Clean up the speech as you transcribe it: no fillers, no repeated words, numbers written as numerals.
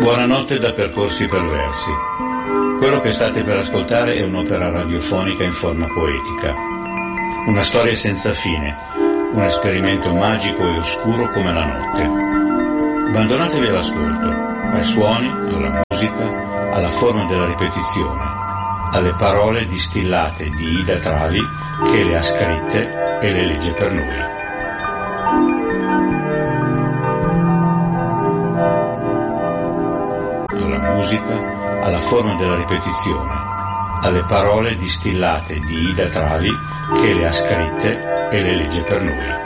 Buonanotte da Percorsi Perversi. Quello che state per ascoltare è un'opera radiofonica in forma poetica. Una storia senza fine, un esperimento magico e oscuro come la notte. Abbandonatevi all'ascolto, ai suoni, alla musica, alla forma della ripetizione, alle parole distillate di Ida Travi che le ha scritte e le legge per noi. Musica, alla forma della ripetizione, alle parole distillate di Ida Travi che le ha scritte e le legge per noi.